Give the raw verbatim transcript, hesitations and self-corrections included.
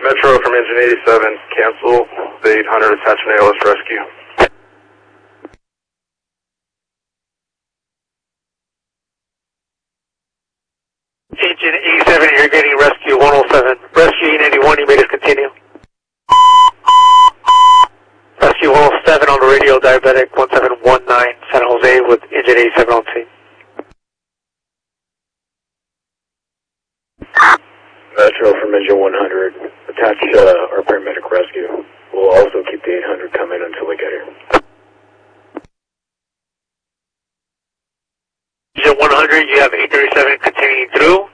Metro from engine eighty-seven, cancel the eight hundred, attach an A L S rescue. Engine eighty-seven, you're getting rescue one oh seven. Rescue E ninety-one, you may discontinue. Rescue one oh seven on the radio, diabetic one seven one nine, San Jose with engine eighty-seven on scene. Metro from engine one hundred, attach uh, our paramedic rescue. We'll also keep the eight hundred coming until we get here. Engine one hundred, you have eight thirty-seven continuing through.